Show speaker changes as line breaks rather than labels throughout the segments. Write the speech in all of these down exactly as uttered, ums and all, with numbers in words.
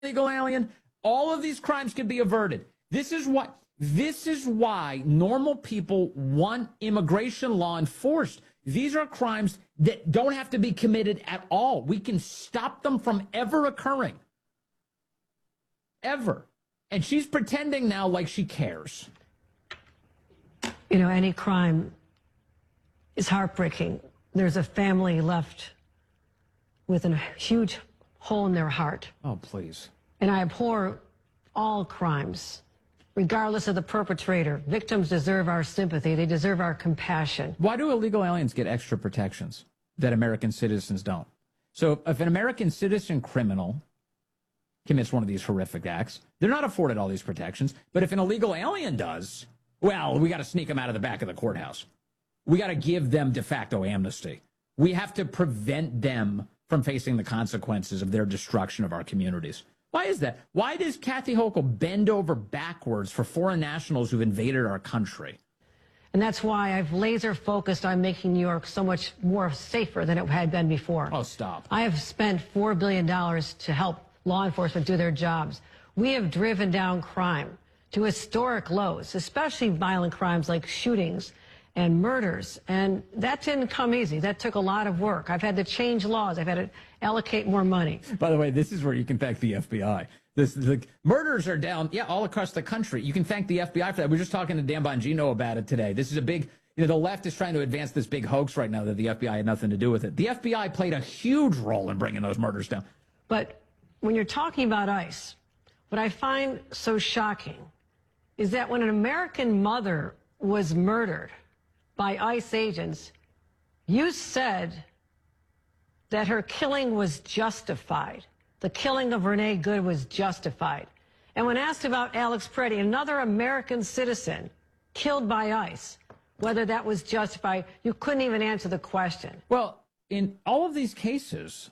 illegal alien, all of these crimes could be averted. This is what this is why normal people want immigration law enforced. These are crimes that don't have to be committed at all. We can stop them from ever occurring. Ever. And she's pretending now like she cares.
You know, any crime is heartbreaking. There's a family left with a huge hole in their heart.
Oh, please.
And I abhor all crimes, regardless of the perpetrator. Victims deserve our sympathy. They deserve our compassion.
Why do illegal aliens get extra protections that American citizens don't? So if an American citizen criminal commits one of these horrific acts, they're not afforded all these protections. But if an illegal alien does, well, we got to sneak them out of the back of the courthouse. We got to give them de facto amnesty. We have to prevent them from facing the consequences of their destruction of our communities. Why is that? Why does Kathy Hochul bend over backwards for foreign nationals who've invaded our country?
And that's why I've laser focused on making New York so much more safer than it had been before.
Oh, stop.
I have spent four billion dollars to help law enforcement do their jobs. We have driven down crime to historic lows, especially violent crimes like shootings and murders. And that didn't come easy. That took a lot of work. I've had to change laws. I've had to allocate more money.
By the way, this is where you can thank the F B I. This the murders are down, yeah, all across the country. You can thank the F B I for that. We were just talking to Dan Bongino about it today. This is a big, you know, the left is trying to advance this big hoax right now that the F B I had nothing to do with it. The F B I played a huge role in bringing those murders down.
But when you're talking about ICE, what I find so shocking is that when an American mother was murdered by ICE agents, you said that her killing was justified. The killing of Renee Good was justified. And when asked about Alex Preddy, another American citizen killed by ICE, whether that was justified, you couldn't even answer the question.
Well, in all of these cases,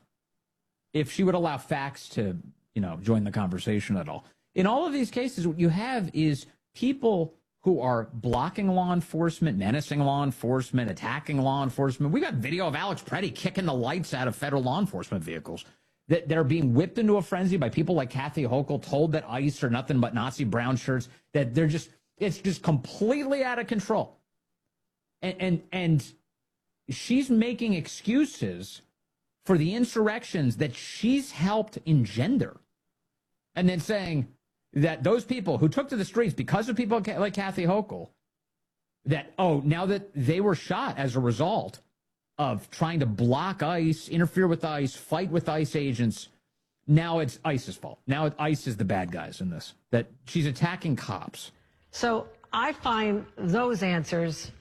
if she would allow facts to, you know, join the conversation at all, in all of these cases, what you have is people who are blocking law enforcement, menacing law enforcement, attacking law enforcement. We got video of Alex Preddy kicking the lights out of federal law enforcement vehicles. That they're being whipped into a frenzy by people like Kathy Hochul, told that ICE are nothing but Nazi brown shirts, that they're just, it's just completely out of control. And, and, and she's making excuses for the insurrections that she's helped engender. And then saying that those people who took to the streets because of people like Kathy Hochul, that, oh, now that they were shot as a result of trying to block ICE, interfere with ICE, fight with ICE agents, now it's ICE's fault. Now ICE is the bad guys in this, that she's attacking cops.
So I find those answers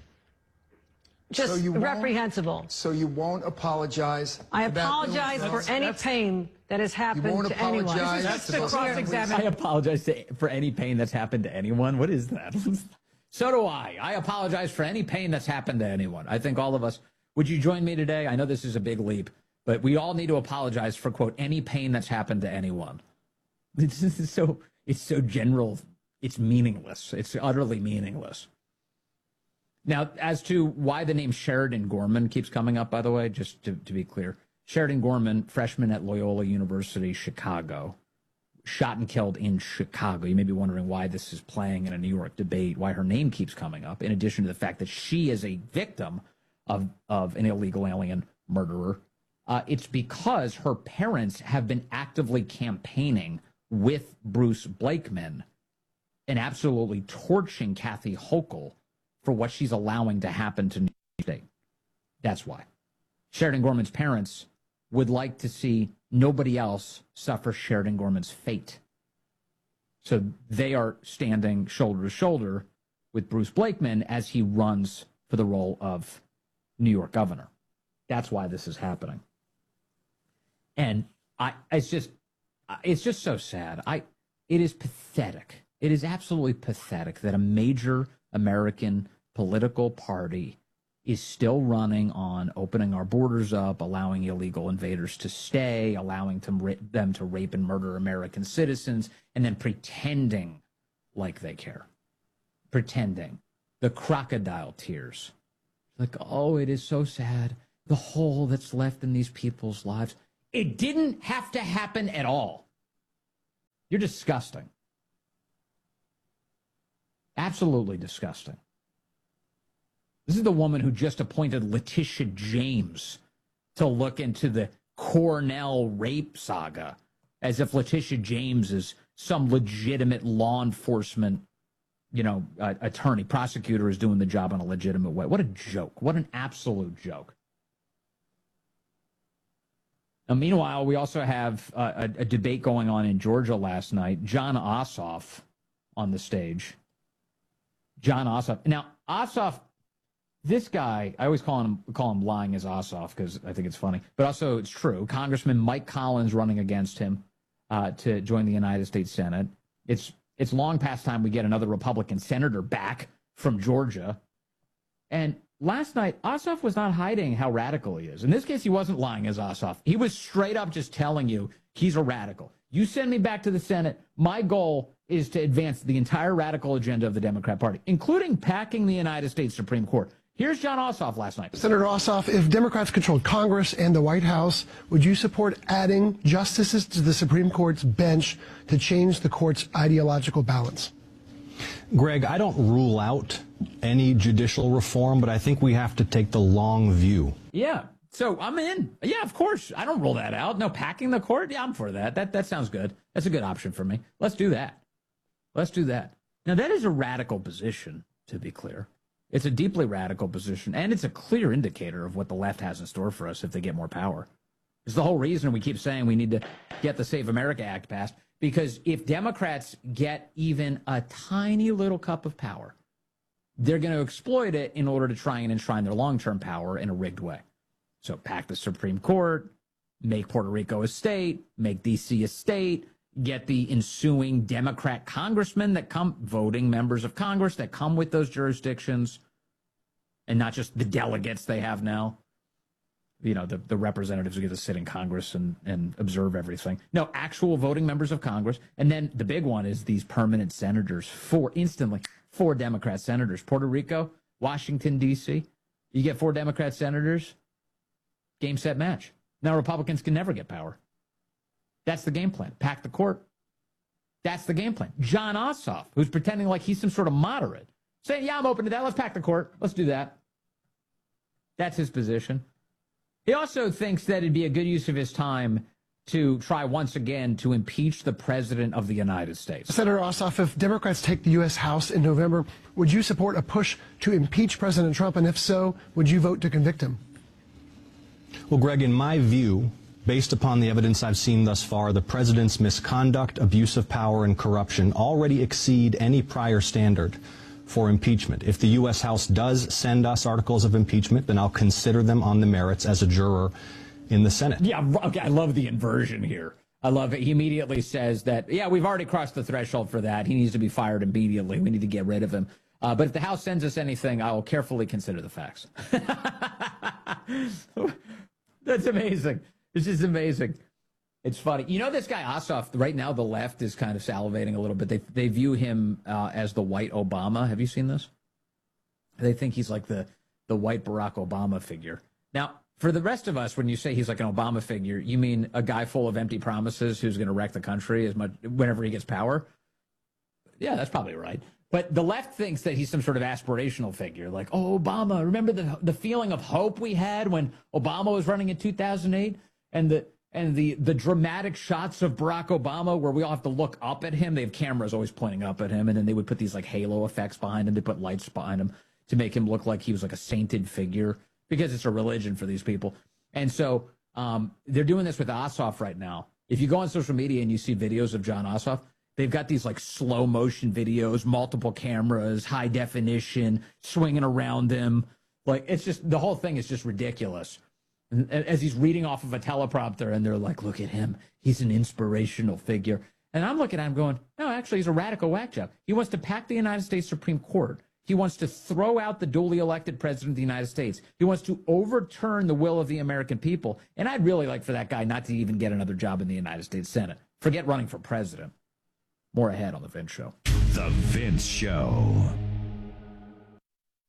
just
so you
reprehensible.
So you won't apologize?
I apologize for any that's, pain that has happened to anyone.
That's the cross-examination. I apologize to, for any pain that's happened to anyone. What is that? So do I. I apologize for any pain that's happened to anyone. I think all of us. Would you join me today? I know this is a big leap, but we all need to apologize for, quote, any pain that's happened to anyone. This is so, it's so general. It's meaningless. It's utterly meaningless. Now, as to why the name Sheridan Gorman keeps coming up, by the way, just to, to be clear, Sheridan Gorman, freshman at Loyola University, Chicago, shot and killed in Chicago. You may be wondering why this is playing in a New York debate, why her name keeps coming up, in addition to the fact that she is a victim of, of an illegal alien murderer. Uh, it's because her parents have been actively campaigning with Bruce Blakeman and absolutely torching Kathy Hochul for what she's allowing to happen to New York State. That's why. Sheridan Gorman's parents would like to see nobody else suffer Sheridan Gorman's fate. So they are standing shoulder to shoulder with Bruce Blakeman as he runs for the role of New York governor. That's why this is happening. And I, it's just, it's just so sad. I, it is pathetic. It is absolutely pathetic that a major American political party is still running on opening our borders up, allowing illegal invaders to stay, allowing them, them to rape and murder American citizens, and then pretending like they care. Pretending. The crocodile tears. Like, oh, it is so sad. The hole that's left in these people's lives. It didn't have to happen at all. You're disgusting. Absolutely disgusting. This is the woman who just appointed Letitia James to look into the Cornell rape saga, as if Letitia James is some legitimate law enforcement, you know, uh, attorney, prosecutor is doing the job in a legitimate way. What a joke. What an absolute joke. Now, meanwhile, we also have uh, a, a debate going on in Georgia last night. Jon Ossoff on the stage. Jon Ossoff. Now, Ossoff, this guy, I always call him call him lying as Ossoff because I think it's funny, but also it's true. Congressman Mike Collins running against him uh, to join the United States Senate. It's it's long past time we get another Republican senator back from Georgia. And last night, Ossoff was not hiding how radical he is. In this case, he wasn't lying as Ossoff. He was straight up just telling you he's a radical. You send me back to the Senate. My goal is to advance the entire radical agenda of the Democrat Party, including packing the United States Supreme Court. Here's Jon Ossoff last night.
Senator Ossoff, if Democrats controlled Congress and the White House, would you support adding justices to the Supreme Court's bench to change the court's ideological balance?
Greg, I don't rule out any judicial reform, but I think we have to take the long view.
Yeah. So I'm in. Yeah, of course. I don't rule that out. No, packing the court? Yeah, I'm for that. That that sounds good. That's a good option for me. Let's do that. Let's do that. Now, that is a radical position, to be clear. It's a deeply radical position, and it's a clear indicator of what the left has in store for us if they get more power. It's the whole reason we keep saying we need to get the Save America Act passed, because if Democrats get even a tiny little cup of power, they're going to exploit it in order to try and enshrine their long-term power in a rigged way. So pack the Supreme Court, make Puerto Rico a state, make D C a state, get the ensuing Democrat congressmen that come, voting members of Congress that come with those jurisdictions, and not just the delegates they have now. You know, the, the representatives who get to sit in Congress and, and observe everything. No, actual voting members of Congress. And then the big one is these permanent senators, four instantly, four Democrat senators. Puerto Rico, Washington, D C. You get four Democrat senators, game, set, match. Now Republicans can never get power. That's the game plan. Pack the court. That's the game plan. Jon Ossoff, who's pretending like he's some sort of moderate, saying, yeah, I'm open to that. Let's pack the court. Let's do that. That's his position. He also thinks that it'd be a good use of his time to try once again to impeach the president of the United States.
Senator Ossoff, if Democrats take the U S House in November, would you support a push to impeach President Trump? And if so, would you vote to convict him?
Well, Greg, in my view, based upon the evidence I've seen thus far, the president's misconduct, abuse of power, and corruption already exceed any prior standard for impeachment. If the U S House does send us articles of impeachment, then I'll consider them on the merits as a juror in the Senate.
Yeah, okay, I love the inversion here. I love it. He immediately says that, yeah, we've already crossed the threshold for that. He needs to be fired immediately. We need to get rid of him. Uh, but if the House sends us anything, I will carefully consider the facts. That's amazing. This is amazing. It's funny. You know, this guy Ossoff, right now the left is kind of salivating a little bit. They they view him uh, as the white Obama. Have you seen this? They think he's like the, the white Barack Obama figure. Now, for the rest of us, when you say he's like an Obama figure, you mean a guy full of empty promises who's going to wreck the country as much whenever he gets power? Yeah, that's probably right. But the left thinks that he's some sort of aspirational figure, like, oh, Obama, remember the the feeling of hope we had when Obama was running in two thousand eight? And the and the the dramatic shots of Barack Obama where we all have to look up at him. They have cameras always pointing up at him, and then they would put these like halo effects behind him. They put lights behind him to make him look like he was like a sainted figure, because it's a religion for these people. And so um, they're doing this with Ossoff right now. If you go on social media and you see videos of Jon Ossoff, they've got these like slow motion videos, multiple cameras, high definition, swinging around him. Like, it's just, the whole thing is just ridiculous. And as he's reading off of a teleprompter, and they're like, look at him. He's an inspirational figure. And I'm looking at him going, no, actually, he's a radical whack job. He wants to pack the United States Supreme Court. He wants to throw out the duly elected president of the United States. He wants to overturn the will of the American people. And I'd really like for that guy not to even get another job in the United States Senate. Forget running for president. More ahead on The Vince Show.
The Vince Show.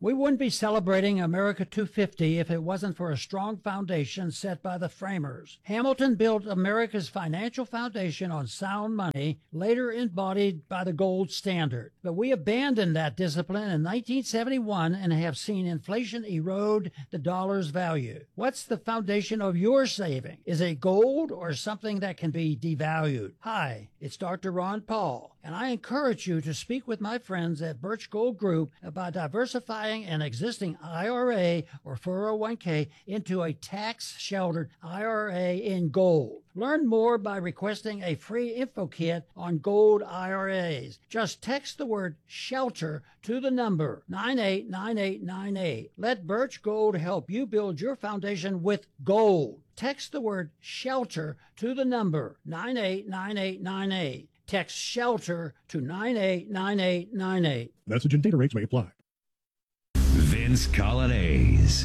We wouldn't be celebrating America two fifty if it wasn't for a strong foundation set by the framers. Hamilton built America's financial foundation on sound money, later embodied by the gold standard. But we abandoned that discipline in nineteen seventy-one and have seen inflation erode the dollar's value. What's the foundation of your saving? Is it gold or something that can be devalued? Hi, it's Doctor Ron Paul, and I encourage you to speak with my friends at Birch Gold Group about diversifying an existing I R A or four oh one k into a tax-sheltered I R A in gold. Learn more by requesting a free info kit on gold I R As. Just text the word SHELTER to the number nine eight nine eight nine eight. Let Birch Gold help you build your foundation with gold. Text the word SHELTER to the number nine eight nine eight nine eight. Text SHELTER to nine eight nine eight nine eight.
Message and data rates may apply.
Vince Coglianese.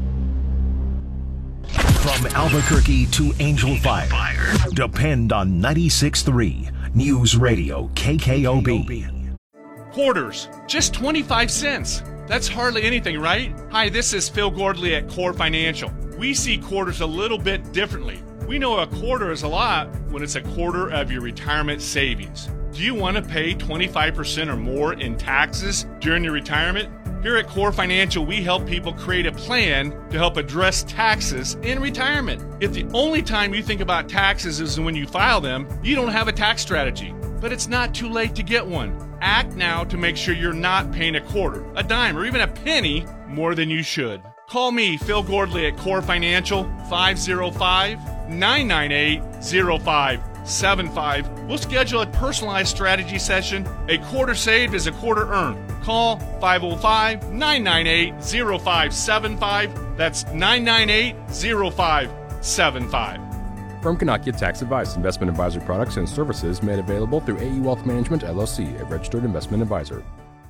From Albuquerque to Angel Fire, depend on ninety-six point three News Radio K K O B.
Quarters, just twenty-five cents. That's hardly anything, right? Hi, this is Phil Gordley at Core Financial. We see quarters a little bit differently. We know a quarter is a lot when it's a quarter of your retirement savings. Do you want to pay twenty-five percent or more in taxes during your retirement? Here at Core Financial, we help people create a plan to help address taxes in retirement. If the only time you think about taxes is when you file them, you don't have a tax strategy. But it's not too late to get one. Act now to make sure you're not paying a quarter, a dime, or even a penny more than you should. Call me, Phil Gordley, at Core Financial, five oh five, nine nine eight, oh five seven five. We'll schedule a personalized strategy session. A quarter saved is a quarter earned. Call five oh five, nine nine eight, oh five seven five. That's nine nine eight, oh five seven five.
Firm cannot give tax advice. Investment advisory products and services made available through A E Wealth Management, L L C, a registered investment advisor.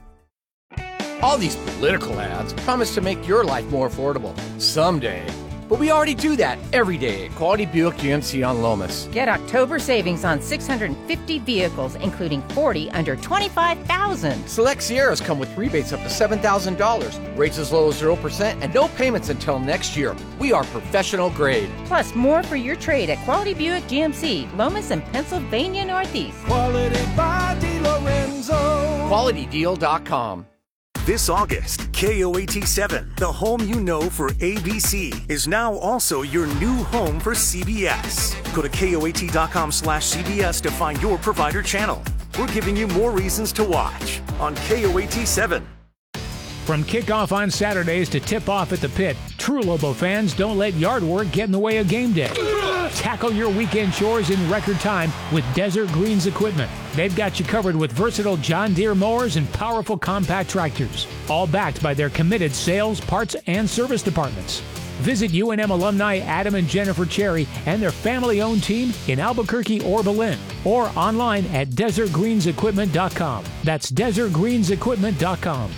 All these political ads promise to make your life more affordable someday. But we already do that every day at Quality Buick G M C on Lomas.
Get October savings on six hundred fifty vehicles, including forty under twenty-five thousand dollars.
Select Sierras come with rebates up to seven thousand dollars, rates as low as zero percent, and no payments until next year. We are professional grade.
Plus, more for your trade at Quality Buick G M C, Lomas and Pennsylvania Northeast.
Quality by DeLorenzo. Quality Deal dot com.
This August, K O A T seven, the home you know for A B C, is now also your new home for C B S. Go to K O A T dot com slash C B S to find your provider channel. We're giving you more reasons to watch on K O A T seven.
From kickoff on Saturdays to tip-off at the pit, true Lobo fans don't let yard work get in the way of game day. Tackle your weekend chores in record time with Desert Greens equipment. They've got you covered with versatile John Deere mowers and powerful compact tractors, all backed by their committed sales, parts, and service departments. Visit U N M alumni Adam and Jennifer Cherry and their family-owned team in Albuquerque or Belen, or online at desert greens equipment dot com. That's desert greens equipment dot com.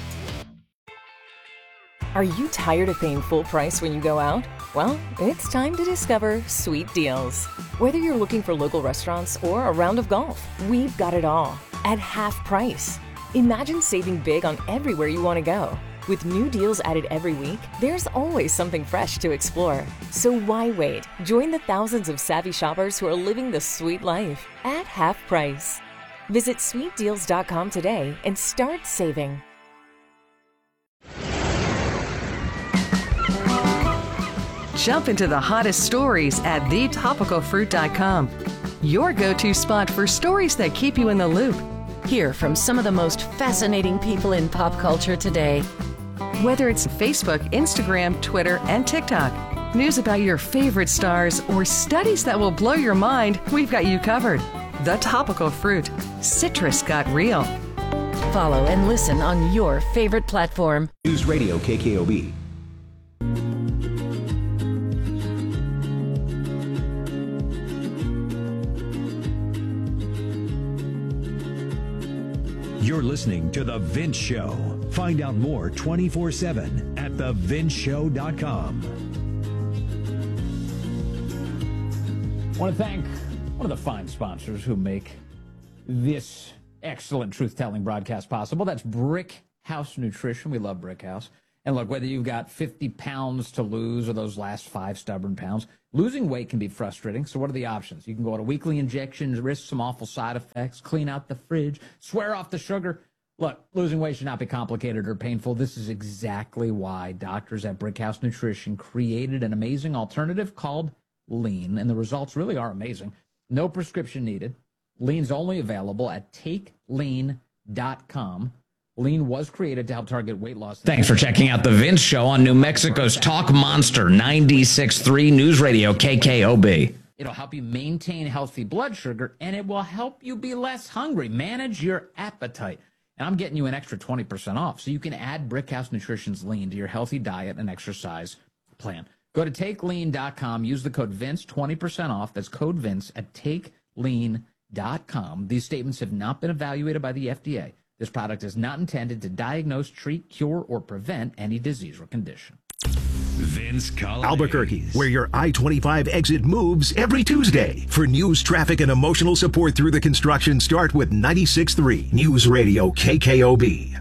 Are you tired of paying full price when you go out? Well, it's time to discover Sweet Deals. Whether you're looking for local restaurants or a round of golf, we've got it all at half price. Imagine saving big on everywhere you want to go. With new deals added every week, there's always something fresh to explore. So why wait? Join the thousands of savvy shoppers who are living the sweet life at half price. Visit sweet deals dot com today and start saving.
Jump into the hottest stories at the topical fruit dot com. Your go-to spot for stories that keep you in the loop.
Hear from some of the most fascinating people in pop culture today.
Whether it's Facebook, Instagram, Twitter, and TikTok, news about your favorite stars, or studies that will blow your mind, we've got you covered. The Topical Fruit. Citrus got real.
Follow and listen on your favorite platform.
News Radio K K O B. You're listening to The Vince Show. Find out more twenty-four seven at the vince show dot com.
I want to thank one of the fine sponsors who make this excellent truth-telling broadcast possible. That's Brick House Nutrition. We love Brick House. And look, whether you've got fifty pounds to lose or those last five stubborn pounds, losing weight can be frustrating. So what are the options? You can go on a weekly injections, risk some awful side effects, clean out the fridge, swear off the sugar. Look, losing weight should not be complicated or painful. This is exactly why doctors at Brick House Nutrition created an amazing alternative called Lean, and the results really are amazing. No prescription needed. Lean's only available at take lean dot com. Lean was created to help target weight loss. Thanks for checking out The Vince Show on New Mexico's Talk Monster ninety-six point three News Radio K K O B. It'll help you maintain healthy blood sugar, and it will help you be less hungry. Manage your appetite. And I'm getting you an extra twenty percent off, so you can add Brick House Nutrition's Lean to your healthy diet and exercise plan. Go to take lean dot com. Use the code Vince, twenty percent off. That's code Vince at take lean dot com. These statements have not been evaluated by the F D A. This product is not intended to diagnose, treat, cure, or prevent any disease or condition.
Vince Colony. Albuquerque, where your I twenty-five exit moves every Tuesday. For news, traffic, and emotional support through the construction, start with ninety-six point three News Radio K K O B.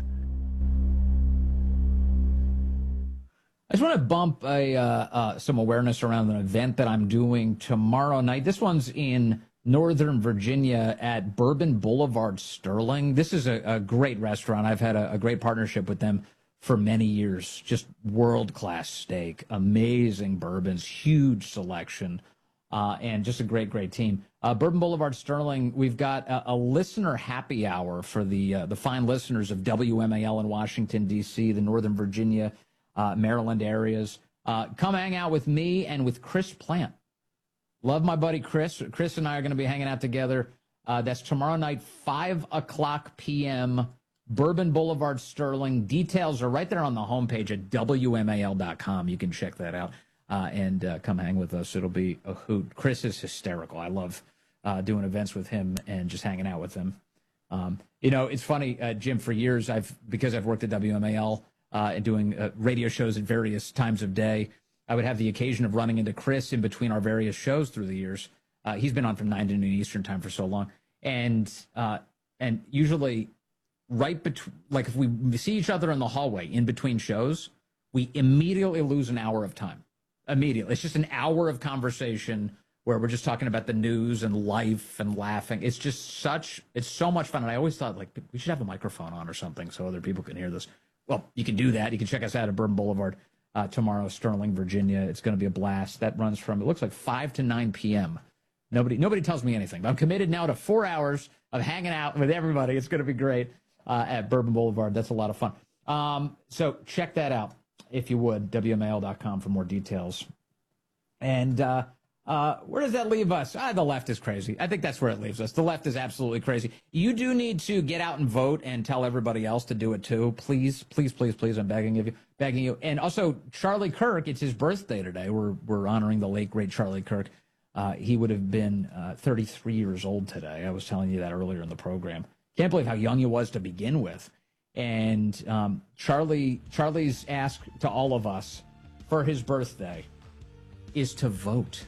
I just want to bump a, uh, uh, some awareness around an event that I'm doing tomorrow night. This one's in Northern Virginia at Bourbon Boulevard, Sterling. This is a, a great restaurant. I've had a, a great partnership with them for many years. Just world-class steak, amazing bourbons, huge selection, uh, and just a great, great team. Uh, Bourbon Boulevard, Sterling, we've got a, a listener happy hour for the uh, the fine listeners of W M A L in Washington, D C, the Northern Virginia, uh, Maryland areas. Uh, come hang out with me and with Chris Plant. Love my buddy Chris. Chris and I are going to be hanging out together. Uh, that's tomorrow night, five o'clock p.m., Bourbon Boulevard, Sterling. Details are right there on the homepage at W M A L dot com. You can check that out uh, and uh, come hang with us. It'll be a hoot. Chris is hysterical. I love uh, doing events with him and just hanging out with him. Um, you know, it's funny, uh, Jim, for years, I've because I've worked at W M A L uh, and doing uh, radio shows at various times of day, I would have the occasion of running into Chris in between our various shows through the years. Uh, he's been on from nine to noon Eastern time for so long. And uh, and usually right between, like if we see each other in the hallway in between shows, we immediately lose an hour of time. Immediately. It's just an hour of conversation where we're just talking about the news and life and laughing. It's just such, it's so much fun. And I always thought, like, we should have a microphone on or something so other people can hear this. Well, you can do that. You can check us out at Bourbon Boulevard. Uh, tomorrow, Sterling, Virginia. It's going to be a blast. That runs from, it looks like five to nine p.m. Nobody nobody tells me anything. But I'm committed now to four hours of hanging out with everybody. It's going to be great uh, at Bourbon Boulevard. That's a lot of fun. Um, so check that out, if you would, W M A L dot com for more details. And uh, uh, where does that leave us? Ah, the left is crazy. I think that's where it leaves us. The left is absolutely crazy. You do need to get out and vote and tell everybody else to do it too. Please, please, please, please. I'm begging you. Begging you. And also, Charlie Kirk, it's his birthday today. We're we're honoring the late, great Charlie Kirk. Uh, he would have been uh, thirty-three years old today. I was telling you that earlier in the program. Can't believe how young he was to begin with. And um, Charlie, Charlie's ask to all of us for his birthday is to vote.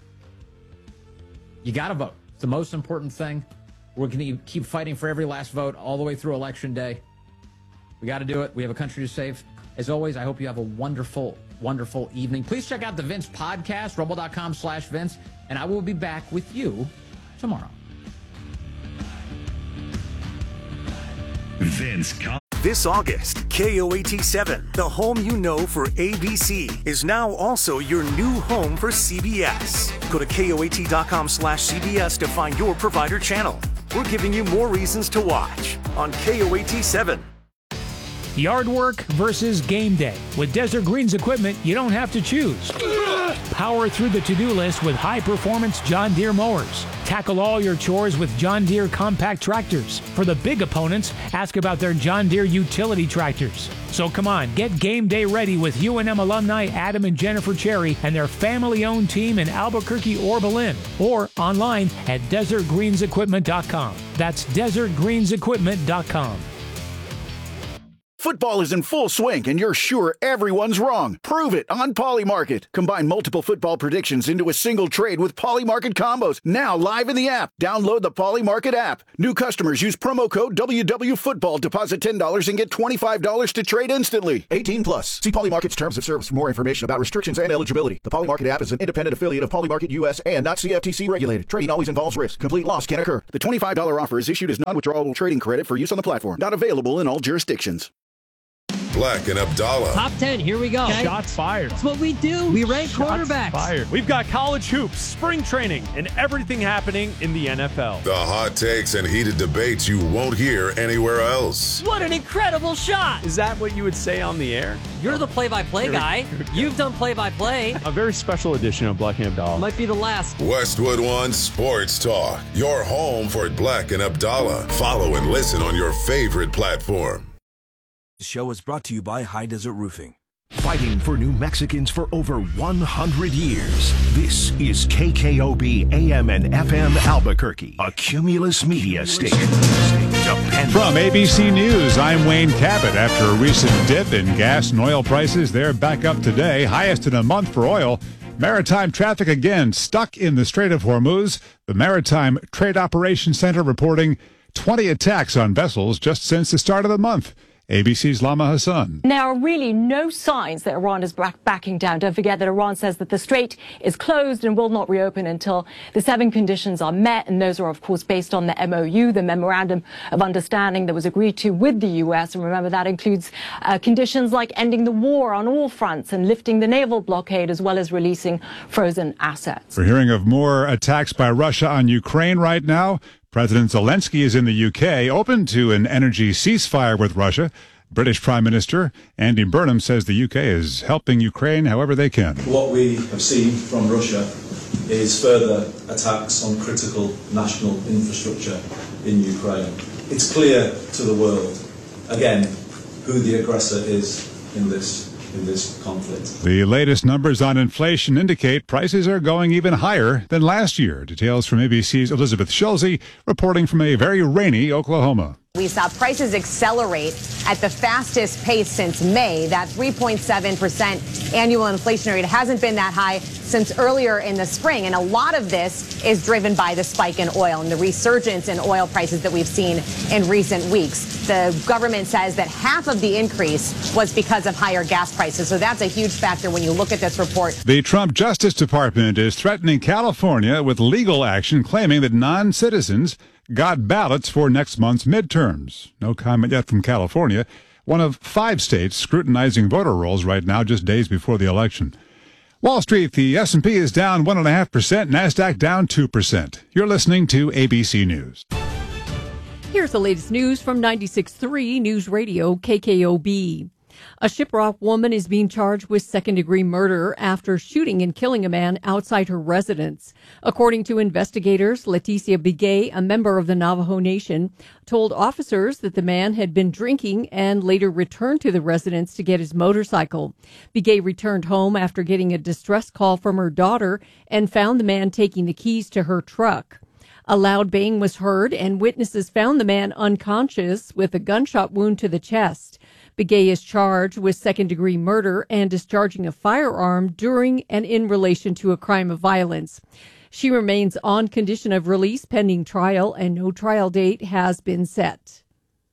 You got to vote. It's the most important thing. We're going to keep fighting for every last vote all the way through Election Day. We got to do it. We have a country to save. As always, I hope you have a wonderful, wonderful evening. Please check out the Vince podcast, rumble dot com slash Vince, and I will be back with you tomorrow.
Vince Colony.
This August, K O A T seven, the home you know for A B C, is now also your new home for C B S. Go to K O A T dot com slash C B S to find your provider channel. We're giving you more reasons to watch on K O A T seven.
Yard work versus game day. With Desert Greens equipment, you don't have to choose. Power through the to-do list with high-performance John Deere mowers. Tackle all your chores with John Deere compact tractors. For the big opponents, ask about their John Deere utility tractors. So come on, get game day ready with U N M alumni Adam and Jennifer Cherry and their family-owned team in Albuquerque or Berlin, or online at desert greens equipment dot com. That's desert greens equipment dot com.
Football is in full swing, and you're sure everyone's wrong. Prove it on Polymarket. Combine multiple football predictions into a single trade with Polymarket combos. Now live in the app. Download the Polymarket app. New customers use promo code W W Football. Deposit ten dollars and get twenty-five dollars to trade instantly. eighteen plus. See Polymarket's terms of service for more information about restrictions and eligibility. The Polymarket app is an independent affiliate of Polymarket U S and not C F T C regulated. Trading always involves risk. Complete loss can occur. The twenty-five dollars offer is issued as non-withdrawable trading credit for use on the platform. Not available in all jurisdictions.
Black and Abdallah.
Top ten, here we go.
Okay. Shots fired.
That's what we do. We rank
Shots
quarterbacks.
Fired. We've got college hoops, spring training, and everything happening in the N F L.
The hot takes and heated debates you won't hear anywhere else.
What an incredible shot.
Is that what you would say on the air?
You're the play-by-play guy. You've done play-by-play.
A very special edition of Black and Abdallah.
Might be the last.
Westwood One Sports Talk. Your home for Black and Abdallah. Follow and listen on your favorite platform.
The show is brought to you by High Desert Roofing.
Fighting for New Mexicans for over one hundred years. This is K K O B A M and F M Albuquerque, a Cumulus Media station. Dependable.
From A B C News, I'm Wayne Cabot. After a recent dip in gas and oil prices, they're back up today, highest in a month for oil. Maritime traffic again stuck in the Strait of Hormuz. The Maritime Trade Operations Center reporting twenty attacks on vessels just since the start of the month. A B C's Lama Hassan.
There are really no signs that Iran is back backing down. Don't forget that Iran says that the strait is closed and will not reopen until the seven conditions are met. And those are, of course, based on the M O U, the Memorandum of Understanding that was agreed to with the U S. And remember, that includes uh, conditions like ending the war on all fronts and lifting the naval blockade, as well as releasing frozen assets.
We're hearing of more attacks by Russia on Ukraine right now. President Zelensky is in the U K, open to an energy ceasefire with Russia. British Prime Minister Andy Burnham says the U K is helping Ukraine however they can.
What we have seen from Russia is further attacks on critical national infrastructure in Ukraine. It's clear to the world, again, who the aggressor is in this in this conflict.
The latest numbers on inflation indicate prices are going even higher than last year. Details from A B C's Elizabeth Schulze reporting from a very rainy Oklahoma.
We saw prices accelerate at the fastest pace since May. That three point seven percent annual inflation rate hasn't been that high since earlier in the spring. And a lot of this is driven by the spike in oil and the resurgence in oil prices that we've seen in recent weeks. The government says that half of the increase was because of higher gas prices. So that's a huge factor when you look at this report.
The Trump Justice Department is threatening California with legal action, claiming that non-citizens got ballots for next month's midterms. No comment yet from California, one of five states scrutinizing voter rolls right now, just days before the election. Wall Street, the S and P is down one point five percent, NASDAQ down two percent. You're listening to A B C News.
Here's the latest news from ninety-six point three News Radio K K O B. A Shiprock woman is being charged with second-degree murder after shooting and killing a man outside her residence. According to investigators, Leticia Begay, a member of the Navajo Nation, told officers that the man had been drinking and later returned to the residence to get his motorcycle. Begay returned home after getting a distress call from her daughter and found the man taking the keys to her truck. A loud bang was heard, and witnesses found the man unconscious with a gunshot wound to the chest. Begay is charged with second-degree murder and discharging a firearm during and in relation to a crime of violence. She remains on condition of release pending trial, and no trial date has been set.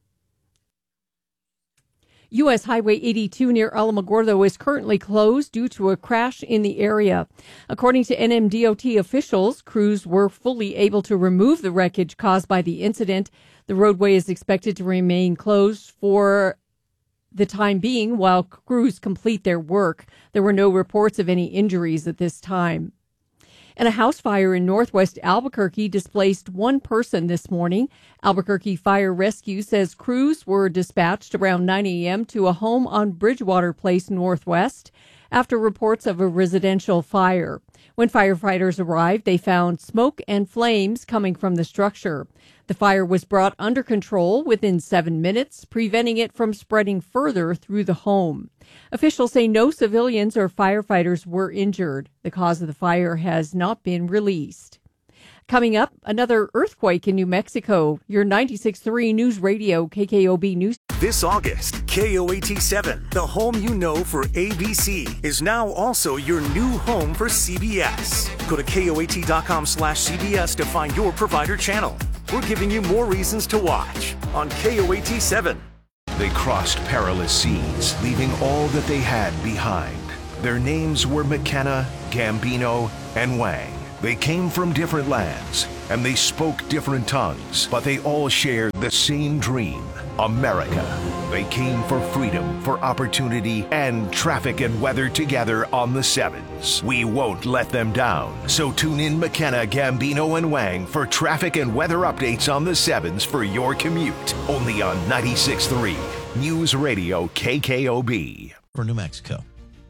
U S Highway eighty-two near Alamogordo is currently closed due to a crash in the area. According to N M D O T officials, crews were fully able to remove the wreckage caused by the incident. The roadway is expected to remain closed for the time being while crews complete their work. There were no reports of any injuries at this time. And a house fire in northwest Albuquerque displaced one person this morning. Albuquerque Fire Rescue says crews were dispatched around nine a.m. to a home on Bridgewater Place Northwest after reports of a residential fire. When firefighters arrived, they found smoke and flames coming from the structure. The fire was brought under control within seven minutes, preventing it from spreading further through the home. Officials say no civilians or firefighters were injured. The cause of the fire has not been released. Coming up, another earthquake in New Mexico. Your ninety-six point three News Radio K K O B News.
This August, K O A T seven, the home you know for A B C, is now also your new home for C B S. Go to K O A T dot com slash C B S to find your provider channel. We're giving you more reasons to watch on K O A T seven.
They crossed perilous seas, leaving all that they had behind. Their names were McKenna, Gambino, and Wang. They came from different lands, and they spoke different tongues, but they all shared the same dream, America. They came for freedom, for opportunity, and traffic and weather together on the sevens. We won't let them down. So tune in McKenna, Gambino, and Wang for traffic and weather updates on the sevens for your commute. Only on ninety-six point three News Radio K K O B.
For New Mexico.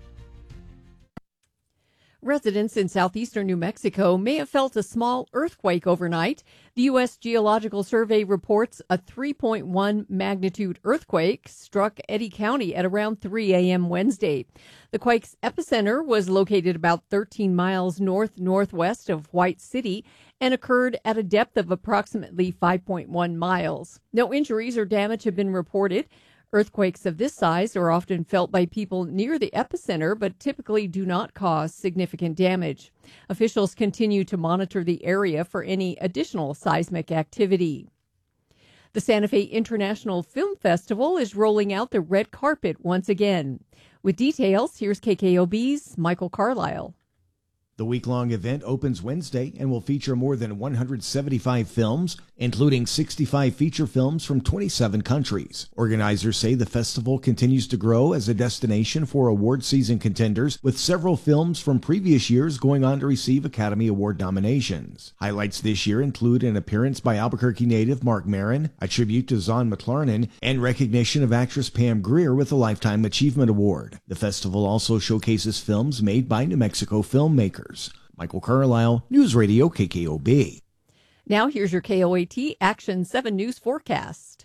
Residents in southeastern New Mexico may have felt a small earthquake overnight. The U S Geological Survey reports a three point one magnitude earthquake struck Eddy County at around three a.m. Wednesday. The quake's epicenter was located about thirteen miles north-northwest of White City and occurred at a depth of approximately five point one miles. No injuries or damage have been reported. Earthquakes of this size are often felt by people near the epicenter, but typically do not cause significant damage. Officials continue to monitor the area for any additional seismic activity. The Santa Fe International Film Festival is rolling out the red carpet once again. With details, here's K K O B's Michael Carlisle.
The week-long event opens Wednesday and will feature more than one hundred seventy-five films, including sixty-five feature films from twenty-seven countries. Organizers say the festival continues to grow as a destination for award season contenders, with several films from previous years going on to receive Academy Award nominations. Highlights this year include an appearance by Albuquerque native Mark Maron, a tribute to Zahn McClarnon, and recognition of actress Pam Grier with a Lifetime Achievement Award. The festival also showcases films made by New Mexico filmmakers. Michael Carlisle, News Radio K K O B.
Now here's your K O A T Action seven News forecast.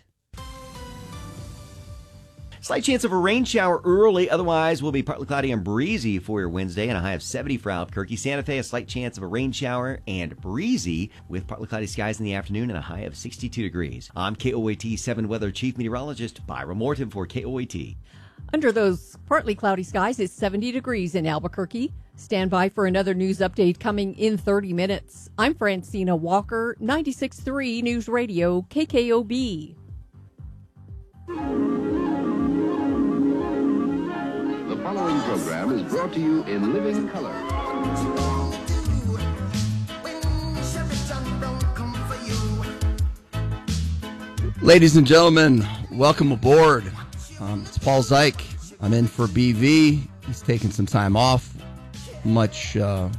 Slight chance of a rain shower early. Otherwise, will be partly cloudy and breezy for your Wednesday, and a high of seventy for Albuquerque. Santa Fe, a slight chance of a rain shower and breezy with partly cloudy skies in the afternoon and a high of sixty-two degrees. I'm K O A T seven Weather Chief Meteorologist Byron Morton for K O A T.
Under those partly cloudy skies, it's seventy degrees in Albuquerque. Stand by for another news update coming in thirty minutes. I'm Francina Walker, ninety-six point three News Radio K K O B.
The following program is brought to you in living color.
Ladies and gentlemen, welcome aboard. Um, it's Paul Zyke. I'm in for B V. He's taking some time off. Much, uh,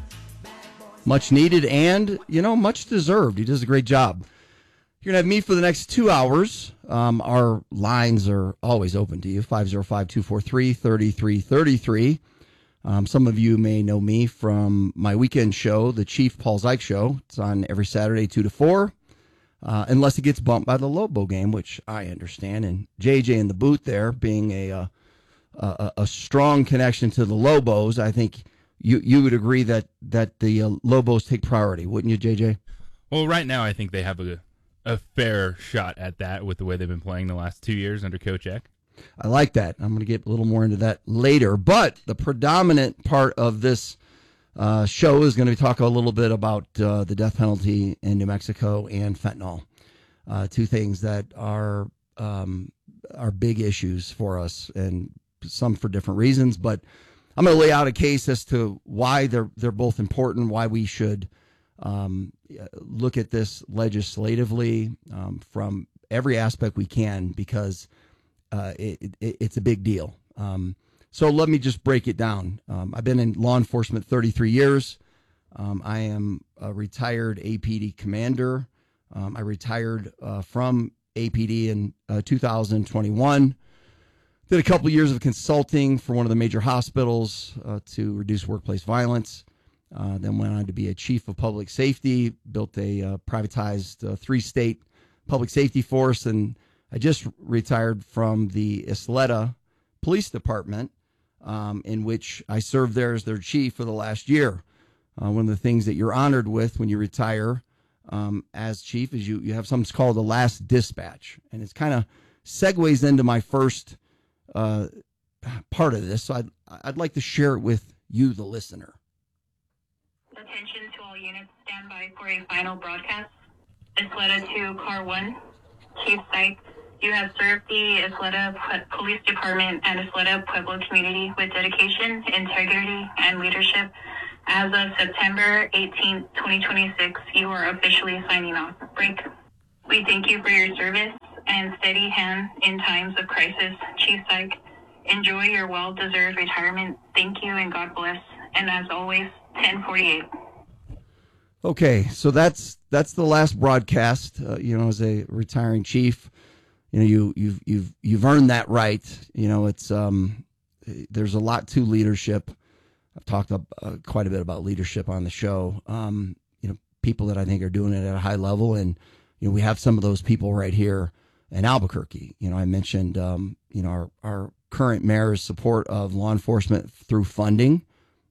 much needed and, you know, much deserved. He does a great job. You're going to have me for the next two hours. Um, our lines are always open to you, five oh five, two four three, three three three three. Um, some of you may know me from my weekend show, The Chief Paul Zyke Show. It's on every Saturday, two to four. Uh, unless it gets bumped by the Lobo game, which I understand. And J J in the booth there, being a uh, a, a strong connection to the Lobos, I think you you would agree that that the uh, Lobos take priority, wouldn't you, J J?
Well, right now I think they have a a fair shot at that with the way they've been playing the last two years under Coach Eck.
I like that. I'm going to get a little more into that later. But the predominant part of this Uh, show is going to talk a little bit about uh, the death penalty in New Mexico and fentanyl, uh, two things that are um, are big issues for us, and some for different reasons. But I'm going to lay out a case as to why they're they're both important, why we should um, look at this legislatively um, from every aspect we can, because uh, it, it, it's a big deal. Um, So let me just break it down. Um, I've been in law enforcement thirty-three years. Um, I am a retired A P D commander. Um, I retired uh, from A P D in uh, two thousand twenty-one. Did a couple of years of consulting for one of the major hospitals uh, to reduce workplace violence. Uh, then went on to be a chief of public safety, built a uh, privatized uh, three-state public safety force, and I just retired from the Isleta Police Department, Um, in which I served there as their chief for the last year. Uh, one of the things that you're honored with when you retire um, as chief is you, you have something called the last dispatch. And it's kind of segues into my first uh, part of this. So I'd, I'd like to share it with you, the listener.
Attention to all units, stand by for a final broadcast. Isleta to Car one, Chief Psych. You have served the Isleta Police Department and Isleta Pueblo community with dedication, integrity, and leadership. As of September eighteenth, twenty twenty-six, you are officially signing off. Break. We thank you for your service and steady hand in times of crisis. Chief Psych, enjoy your well-deserved retirement. Thank you and God bless. And as always, ten forty-eight.
Okay, so that's that's the last broadcast. Uh, you know, as a retiring chief, you know, you you've you've you've earned that right. You know, it's um, there's a lot to leadership. I've talked up, uh, quite a bit about leadership on the show. Um, you know, people that I think are doing it at a high level, and you know, we have some of those people right here in Albuquerque. You know, I mentioned um, you know our our current mayor's support of law enforcement through funding,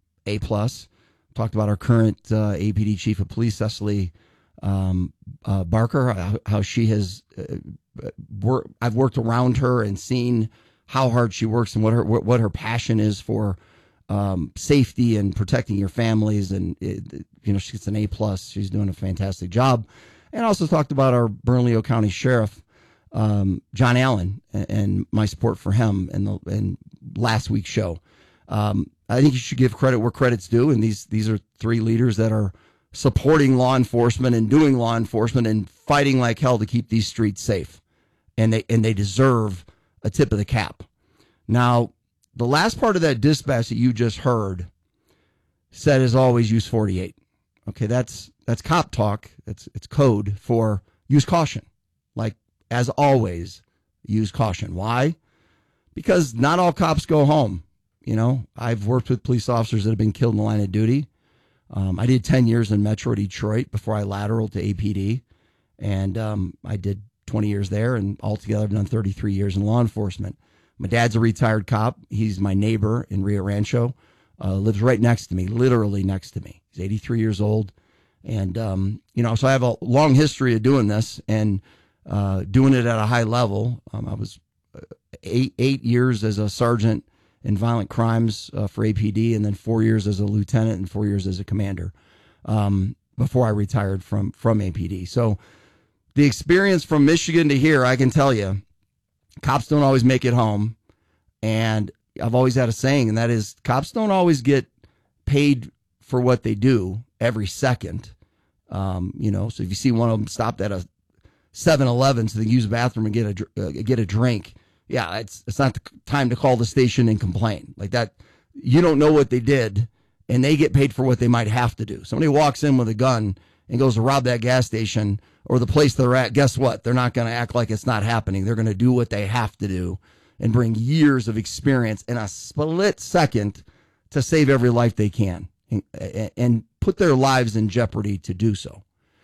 A plus. Talked about our current uh, A P D chief of police, Cecily um, uh, Barker, how, how she has uh, wor- I've worked around her and seen how hard she works and what her what her passion is for um, safety and protecting your families. And it, you know, she's an A plus. She's doing a fantastic job. And also talked about our Bernalillo County Sheriff um, John Allen and, and my support for him in the in last week's show. Um, I think you should give credit where credit's due, and these these are three leaders that are supporting law enforcement and doing law enforcement and fighting like hell to keep these streets safe, and they and they deserve a tip of the cap. Now, the last part of that dispatch that you just heard said, as always, use forty-eight. Okay, that's that's cop talk. It's it's code for use caution. Like, as always, use caution. Why? Because not all cops go home. You know, I've worked with police officers that have been killed in the line of duty. Um, I did ten years in Metro Detroit before I lateraled to A P D. And um, I did twenty years there, and altogether I've done thirty-three years in law enforcement. My dad's a retired cop. He's my neighbor in Rio Rancho, uh, lives right next to me, literally next to me. He's eighty-three years old. And, um, you know, so I have a long history of doing this and uh, doing it at a high level. Um, I was eight, eight years as a sergeant in violent crimes uh, for A P D, and then four years as a lieutenant and four years as a commander um, before I retired from from A P D. So the experience from Michigan to here, I can tell you, cops don't always make it home. And I've always had a saying, and that is, cops don't always get paid for what they do every second. Um, you know, so if you see one of them stopped at a seven eleven so they can use the bathroom and get a uh, get a drink, yeah, it's it's not the time to call the station and complain like that. You don't know what they did, and they get paid for what they might have to do. Somebody walks in with a gun and goes to rob that gas station or the place they're at. Guess what? They're not going to act like it's not happening. They're going to do what they have to do and bring years of experience in a split second to save every life they can and, and put their lives in jeopardy to do so.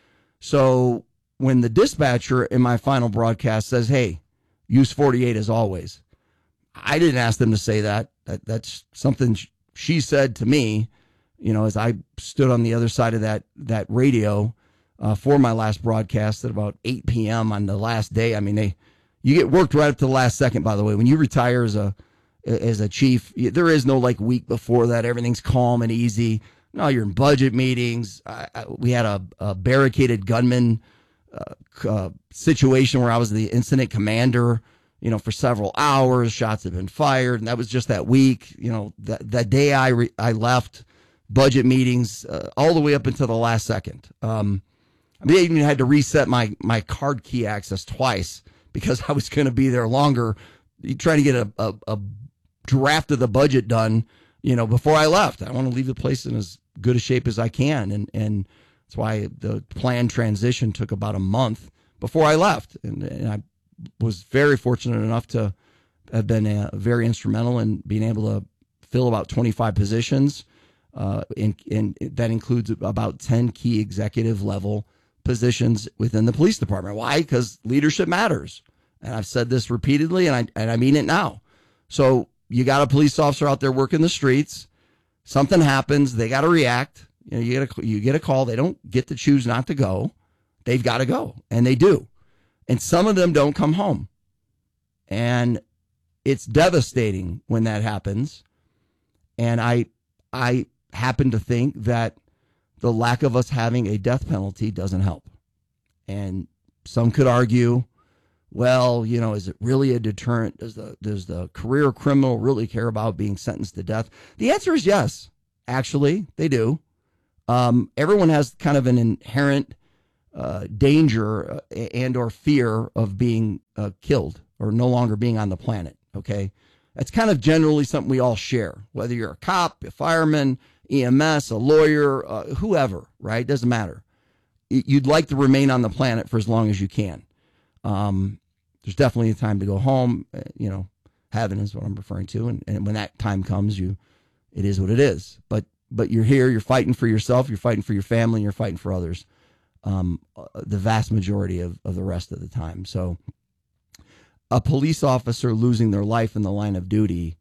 So when the dispatcher in my final broadcast says, hey, use forty-eight as always, I didn't ask them to say that. that that's something she said to me, you know, as I stood on the other side of that, that radio uh, for my last broadcast at about eight p.m. on the last day. I mean, they, you get worked right up to the last second, by the way. When you retire as a, as a chief, there is no like week before that. Everything's calm and easy. No, you're in budget meetings. I, I, we had a, a barricaded gunman uh, uh, situation where I was the incident commander, you know, for several hours. Shots had been fired, and that was just that week. You know, that that day I re, I left, budget meetings uh, all the way up until the last second. Um, I mean, I even had to reset my my card key access twice because I was going to be there longer, trying to get a, a, a draft of the budget done, you know, before I left. I want to leave the place in as good a shape as I can, and and that's why the planned transition took about a month before I left, and, and I was very fortunate enough to have been uh, very instrumental in being able to fill about twenty-five positions, uh, and, and that includes about ten key executive level positions within the police department. Why? Because leadership matters, and I've said this repeatedly, and I and I mean it now. So you got a police officer out there working the streets. Something happens, they got to react. You know, you get a you get a call. They don't get to choose not to go. They've got to go, and they do. And some of them don't come home. And it's devastating when that happens. And I, I happen to think that the lack of us having a death penalty doesn't help. And some could argue, well, you know, is it really a deterrent? Does the does the career criminal really care about being sentenced to death? The answer is yes. Actually, they do. Um, everyone has kind of an inherent uh, danger and or fear of being uh, killed or no longer being on the planet. Okay, that's kind of generally something we all share. Whether you're a cop, a fireman, E M S, a lawyer, uh, whoever, right? Doesn't matter. You'd like to remain on the planet for as long as you can. Um, there's definitely a time to go home. You know, heaven is what I'm referring to, and, and when that time comes, you, it is what it is. But but you're here. You're fighting for yourself. You're fighting for your family. And you're fighting for others. Um, the vast majority of, of the rest of the time. So, a police officer losing their life in the line of duty,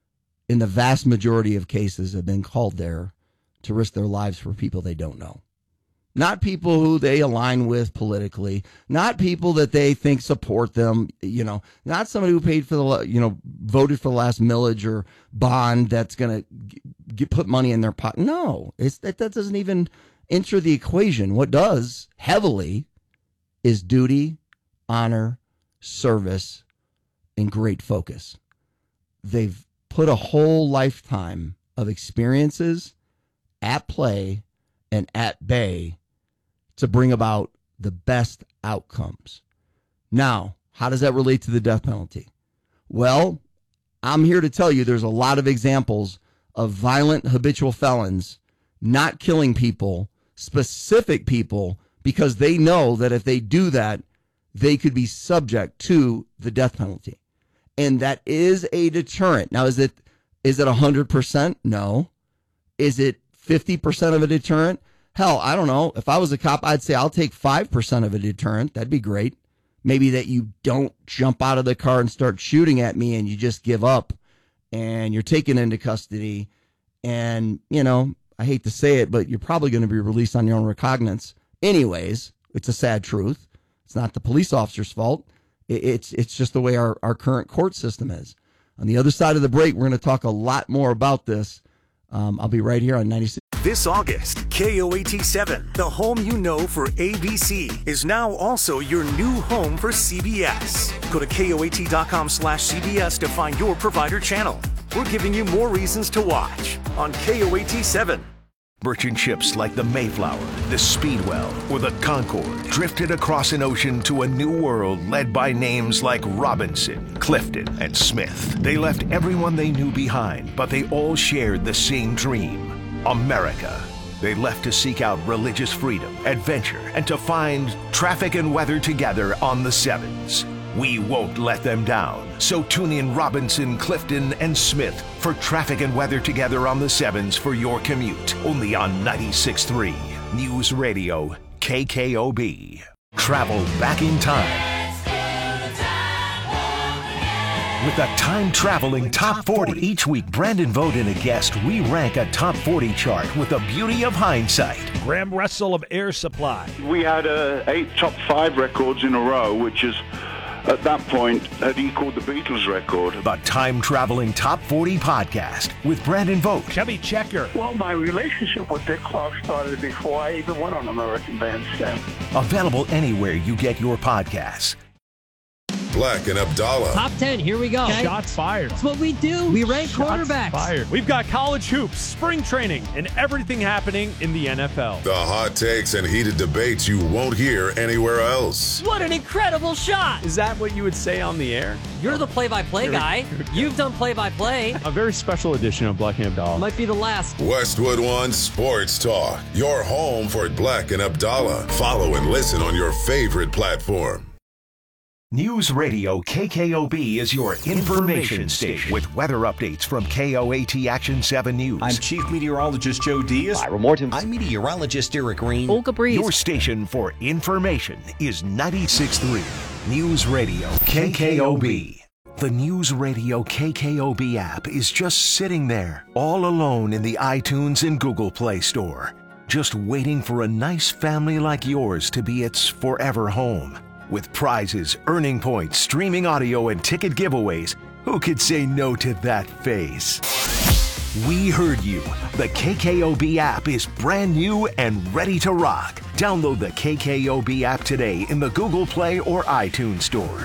in the vast majority of cases, have been called there to risk their lives for people they don't know. Not people who they align with politically, not people that they think support them, you know, not somebody who paid for the, you know, voted for the last millage or bond that's going to put money in their pocket. No, it's, that, that doesn't even enter the equation. What does heavily is duty, honor, service, and great focus. They've put a whole lifetime of experiences at play and at bay to bring about the best outcomes. Now, how does that relate to the death penalty? Well, I'm here to tell you there's a lot of examples of violent habitual felons not killing people, specific people, because they know that if they do that, they could be subject to the death penalty. And that is a deterrent. Now, is it is it one hundred percent? No. Is it fifty percent of a deterrent? Hell, I don't know. If I was a cop, I'd say I'll take five percent of a deterrent. That'd be great. Maybe that you don't jump out of the car and start shooting at me and you just give up and you're taken into custody. And, you know, I hate to say it, but you're probably going to be released on your own recognizance. Anyways, it's a sad truth. It's not the police officer's fault. It's, it's just the way our, our current court system is. On the other side of the break, we're going to talk a lot more about this. Um, I'll be right here on ninety-six.
This August, K O A T seven, the home you know for A B C, is now also your new home for C B S. Go to K O A T dot com slash C B S to find your provider channel. We're giving you more reasons to watch on K O A T seven.
Merchant ships like the Mayflower, the Speedwell, or the Concorde drifted across an ocean to a new world led by names like Robinson, Clifton, and Smith. They left everyone they knew behind, but they all shared the same dream. America. They left to seek out religious freedom, adventure, and to find traffic and weather together on the Sevens. We won't let them down. So tune in Robinson, Clifton, and Smith for traffic and weather together on the Sevens for your commute. Only on ninety-six point three News Radio K K O B. Travel back in time with a time-traveling Top forty. Each week, Brandon Vogt and a guest, we rank a Top forty chart with the beauty of hindsight.
Graham Russell of Air Supply.
We had uh, eight top five records in a row, which is, at that point, had equaled the Beatles record.
The time-traveling Top forty podcast with Brandon Vogt.
Chubby Checker.
Well, my relationship with Dick Clark started before I even went on American Bandstand.
Available anywhere you get your podcasts.
Black and Abdallah.
Top ten, here we go. Okay?
Shots fired.
That's what we do. We rank
Shots
quarterbacks.
Fired. We've got college hoops, spring training, and everything happening in the N F L.
The hot takes and heated debates you won't hear anywhere else.
What an incredible shot.
Is that what you would say on the air?
You're the play-by-play guy. You've done play-by-play.
A very special edition of Black and Abdallah.
Might be the last.
Westwood One Sports Talk. Your home for Black and Abdallah. Follow and listen on your favorite platform.
News Radio K K O B is your information station with weather updates from K O A T Action seven News.
I'm Chief Meteorologist Joe Diaz.
Ira Morton.
I'm Meteorologist Eric Green.
Olga Breeze.
Your station for information is ninety-six point three News Radio K K O B. The News Radio K K O B app is just sitting there, all alone in the iTunes and Google Play Store, just waiting for a nice family like yours to be its forever home.
With prizes, earning points, streaming audio, and ticket giveaways, who could say no to that face? We heard you. The K K O B app is brand new and ready to rock. Download the K K O B app today in the Google Play or iTunes Store.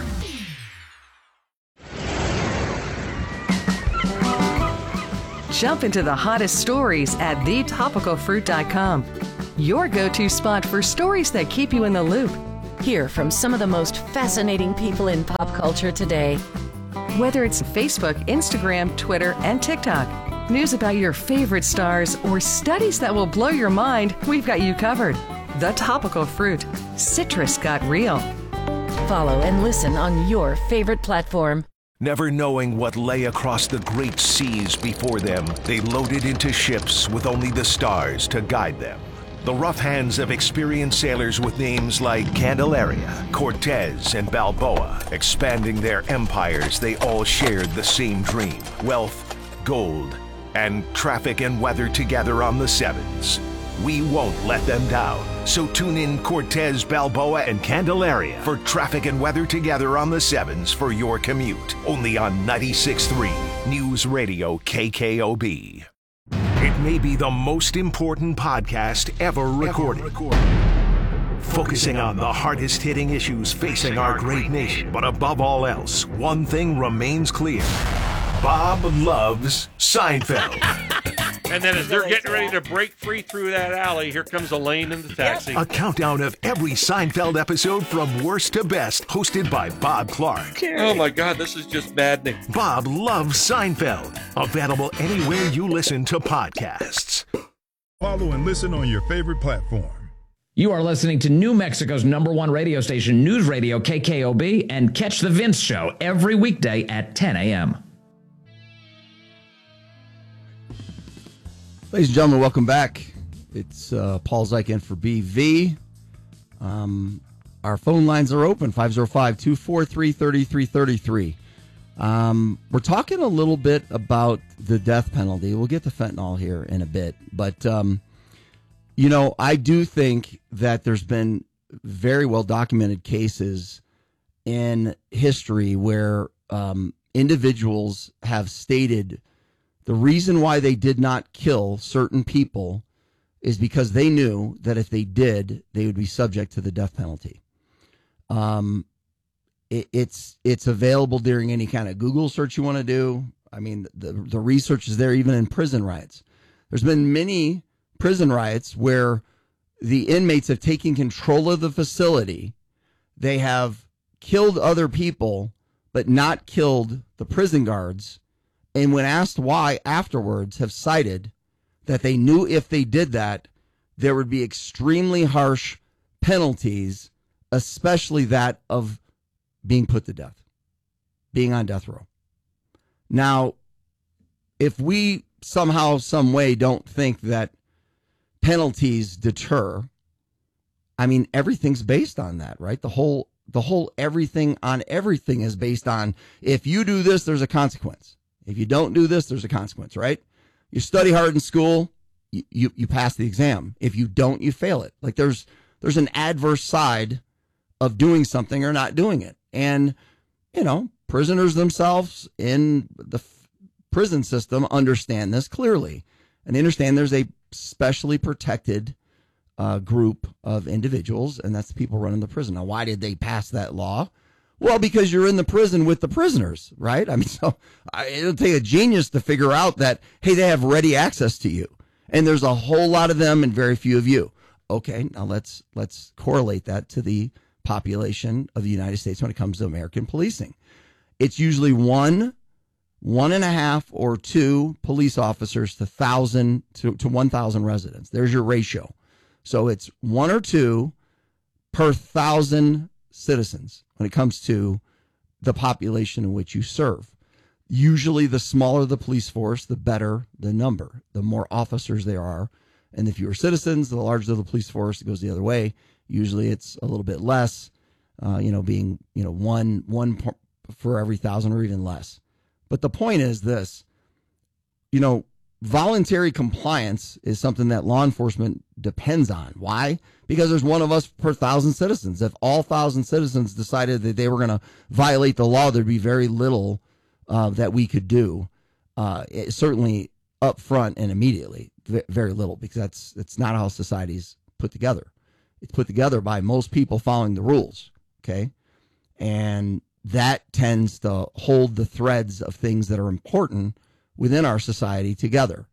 Jump into the hottest stories at the topical fruit dot com. Your go-to spot for stories that keep you in the loop.
Hear from some of the most fascinating people in pop culture today.
Whether it's Facebook, Instagram, Twitter, and TikTok, news about your favorite stars, or studies that will blow your mind, we've got you covered. The Topical Fruit. Citrus got real.
Follow and listen on your favorite platform.
Never knowing what lay across the great seas before them, they loaded into ships with only the stars to guide them. The rough hands of experienced sailors with names like Candelaria, Cortez, and Balboa. Expanding their empires, they all shared the same dream: wealth, gold, and traffic and weather together on the Sevens. We won't let them down. So tune in Cortez, Balboa, and Candelaria for traffic and weather together on the Sevens for your commute. Only on ninety-six point three News Radio K K O B. It may be the most important podcast ever recorded. Ever recorded. Focusing on the hardest hitting issues facing our great nation. But above all else, one thing remains clear. Bob loves Seinfeld.
And then as they're getting ready to break free through that alley, here comes Elaine in the taxi.
A countdown of every Seinfeld episode from worst to best, hosted by Bob Clark.
Oh my God, this is just maddening.
Bob loves Seinfeld. Available anywhere you listen to podcasts.
Follow and listen on your favorite platform.
You are listening to New Mexico's number one radio station, News Radio K K O B, and catch The Vince Show every weekday at ten a.m.
Ladies and gentlemen, welcome back. It's uh, Paul Zeik in for B V. Um, our phone lines are open, five oh five, two four three, three three three three. Um, we're talking a little bit about the death penalty. We'll get to fentanyl here in a bit. But, um, you know, I do think that there's been very well documented cases in history where um, individuals have stated the reason why they did not kill certain people is because they knew that if they did, they would be subject to the death penalty. Um, it, it's it's available during any kind of Google search you want to do. I mean, the the research is there even in prison riots. There's been many prison riots where the inmates have taken control of the facility. They have killed other people, but not killed the prison guards. And when asked why afterwards, have cited that they knew if they did that, there would be extremely harsh penalties, especially that of being put to death, being on death row. Now, if we somehow, some way don't think that penalties deter, I mean, everything's based on that, right? The whole, the whole everything on everything is based on, if you do this, there's a consequence. If you don't do this, there's a consequence, right? You study hard in school, you, you, you pass the exam. If you don't, you fail it. Like there's there's an adverse side of doing something or not doing it. And, you know, prisoners themselves in the f- prison system understand this clearly. And they understand there's a specially protected uh, group of individuals, and that's the people running the prison. Now, why did they pass that law? Well, because you're in the prison with the prisoners, right? I mean, so I, it'll take a genius to figure out that, hey, they have ready access to you. And there's a whole lot of them and very few of you. Okay, now let's let's correlate that to the population of the United States when it comes to American policing. It's usually one, one and a half or two police officers to thousand to, to one thousand residents. There's your ratio. So it's one or two per thousand citizens when it comes to the population in which you serve. Usually the smaller the police force, the better the number, the more officers there are. And the fewer citizens, the larger the police force, it goes the other way. Usually it's a little bit less, uh, you know, being, you know, one, one for every thousand or even less. But the point is this, you know, voluntary compliance is something that law enforcement depends on. Why? Because there's one of us per thousand citizens. If all thousand citizens decided that they were going to violate the law, there'd be very little uh, that we could do. Uh, it, certainly up front and immediately, v- very little, because that's that's not how society's put together. It's put together by most people following the rules. Okay, and that tends to hold the threads of things that are important within our society together.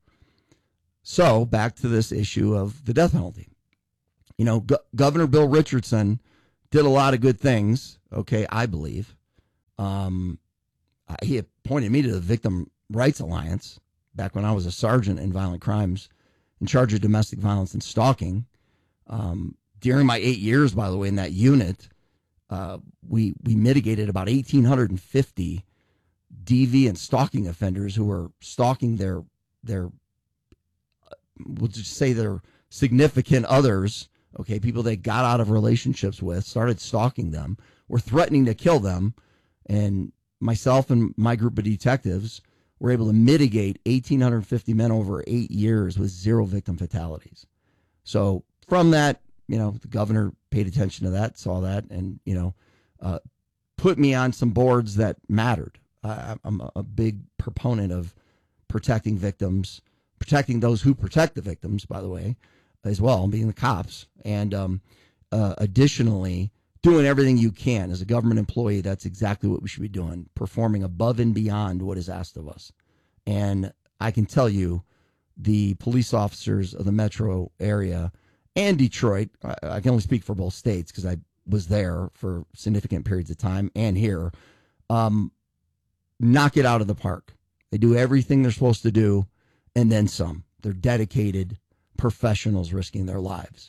So back to this issue of the death penalty. You know, Go- Governor Bill Richardson did a lot of good things, okay, I believe. Um, he appointed me to the Victim Rights Alliance back when I was a sergeant in violent crimes in charge of domestic violence and stalking. Um, during my eight years, by the way, in that unit, uh, we we mitigated about one thousand eight hundred fifty D V and stalking offenders who were stalking their, their we'll just say their significant others, okay, people they got out of relationships with, started stalking them, were threatening to kill them, and myself and my group of detectives were able to mitigate one thousand eight hundred fifty men over eight years with zero victim fatalities. So from that, you know, the governor paid attention to that, saw that, and, you know, uh, put me on some boards that mattered. I, I'm a big proponent of protecting victims, protecting those who protect the victims, by the way, as well, being the cops. And um, uh, additionally, doing everything you can as a government employee. That's exactly what we should be doing, performing above and beyond what is asked of us. And I can tell you, the police officers of the metro area and Detroit, I, I can only speak for both states because I was there for significant periods of time, and here, um, knock it out of the park. They do everything they're supposed to do, and then some. They're dedicated professionals risking their lives.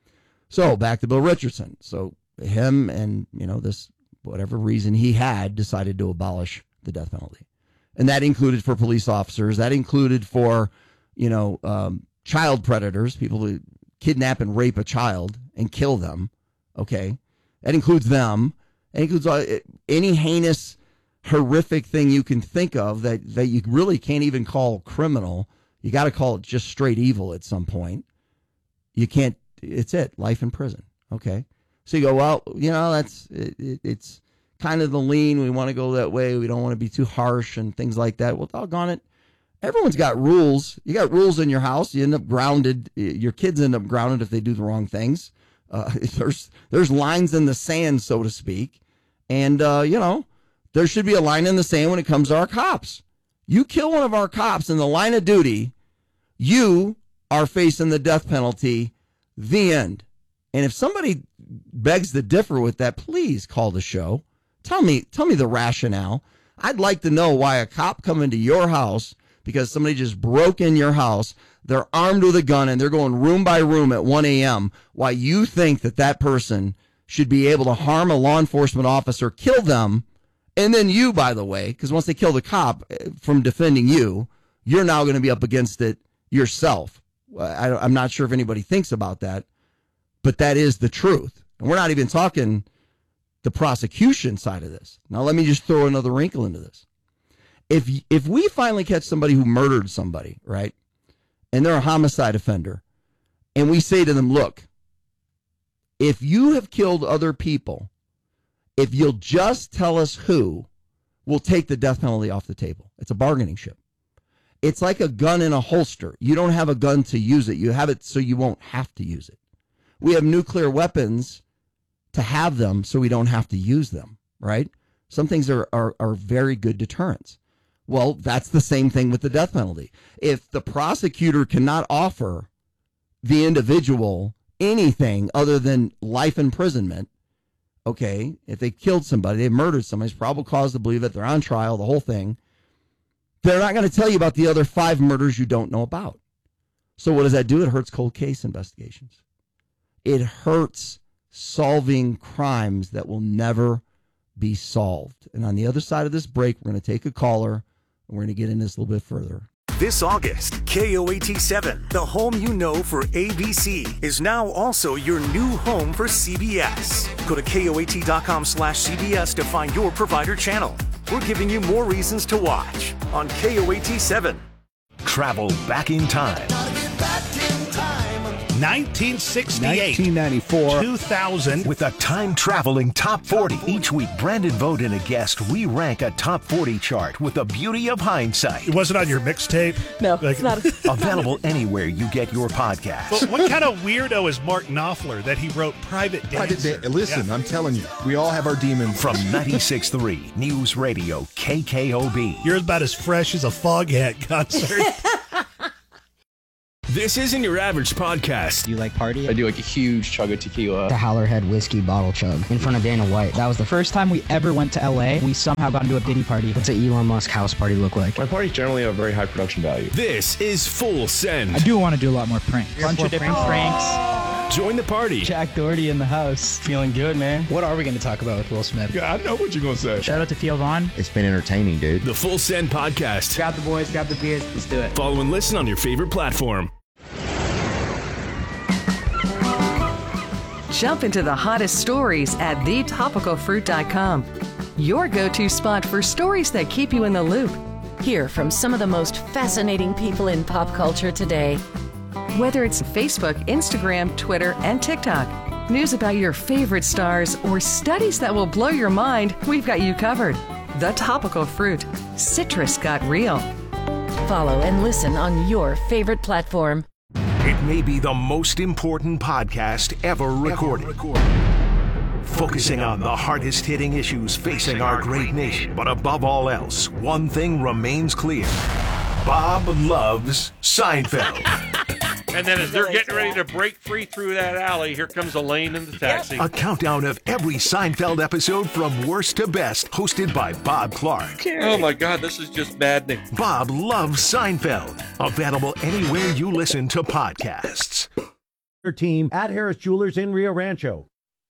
So back to Bill Richardson. So him and, you know, this, whatever reason he had, decided to abolish the death penalty. And that included for police officers. That included for, you know, um, child predators, people who kidnap and rape a child and kill them. Okay. That includes them. It includes uh, any heinous, horrific thing you can think of that, that you really can't even call criminal. You got to call it just straight evil at some point. You can't, it's it, life in prison. Okay. So you go, well, you know, that's, it, it, it's kind of the lean. We want to go that way. We don't want to be too harsh and things like that. Well, doggone it. Everyone's got rules. You got rules in your house. You end up grounded. Your kids end up grounded if they do the wrong things. Uh, there's, there's lines in the sand, so to speak. And, uh, you know, there should be a line in the sand when it comes to our cops. You kill one of our cops in the line of duty, you are facing the death penalty, the end. And if somebody begs to differ with that, please call the show. Tell me, tell me the rationale. I'd like to know why a cop coming to your house because somebody just broke in your house, they're armed with a gun, and they're going room by room at one a.m., why you think that that person should be able to harm a law enforcement officer, kill them, and then you, by the way, because once they kill the cop from defending you, you're now going to be up against it yourself. I, I'm not sure if anybody thinks about that, but that is the truth. And we're not even talking the prosecution side of this. Now, let me just throw another wrinkle into this. If if we finally catch somebody who murdered somebody, right, and they're a homicide offender, and we say to them, look, if you have killed other people, if you'll just tell us who, we'll take the death penalty off the table. It's a bargaining chip. It's like a gun in a holster. You don't have a gun to use it. You have it so you won't have to use it. We have nuclear weapons to have them so we don't have to use them, right? Some things are, are, are very good deterrents. Well, that's the same thing with the death penalty. If the prosecutor cannot offer the individual anything other than life imprisonment, okay, if they killed somebody, they murdered somebody, it's probable cause to believe that they're on trial, the whole thing, they're not going to tell you about the other five murders you don't know about. So what does that do? It hurts cold case investigations. It hurts solving crimes that will never be solved. And on the other side of this break, we're going to take a caller, and we're going to get into this a little bit further.
This August, K O A T seven, the home you know for A B C, is now also your new home for C B S. Go to K O A T dot com slash C B S to find your provider channel. We're giving you more reasons to watch on K O A T seven.
travel back in time.
nineteen sixty-eight,
nineteen ninety-four,
two thousand,
with a time-traveling top forty. Each week, Brandon Vogt and a guest re-rank a top forty chart with the beauty of hindsight.
Was it on your mixtape?
No,
like,
it's not. A-
Available anywhere you get your podcast.
But what kind of weirdo is Mark Knopfler that he wrote Private Dancer?
Private da- Listen,
yeah.
I'm telling you, we all have our demons.
From ninety-six point three News Radio K K O B.
You're about as fresh as a Foghat concert.
This isn't your average podcast.
Do you like party?
I do like a huge chug of tequila.
The Howlerhead whiskey bottle chug in front of Dana White. That was the first time we ever went to L A. We somehow got into a Diddy party. What's an Elon Musk house party look like?
My parties generally have very high production value.
This is Full Send.
I do want to do a lot more pranks. A bunch of different pranks.
Join the party.
Jack Doherty in the house. Feeling good, man. What are we going to talk about with Will Smith?
Yeah, I know what you're going to say.
Shout out to Theo Vaughn.
It's been entertaining, dude.
The Full Send podcast.
Grab the boys, grab the beers. Let's do it.
Follow and listen on your favorite platform.
Jump into the hottest stories at the topical fruit dot com. Your go-to spot for stories that keep you in the loop.
Hear from some of the most fascinating people in pop culture today.
Whether it's Facebook, Instagram, Twitter, and TikTok, news about your favorite stars, or studies that will blow your mind, we've got you covered. The Topical Fruit. Citrus got real.
Follow and listen on your favorite platform.
It may be the most important podcast ever recorded. Ever recorded. Focusing on the hardest hitting issues facing our great nation. But above all else, one thing remains clear. Bob loves Seinfeld.
And then as they're getting ready to break free through that alley, here comes Elaine in the taxi.
A countdown of every Seinfeld episode from worst to best, hosted by Bob Clark.
Oh my God, this is just maddening.
Bob loves Seinfeld. Available anywhere you listen to podcasts.
Your team at Harris Jewelers in Rio Rancho.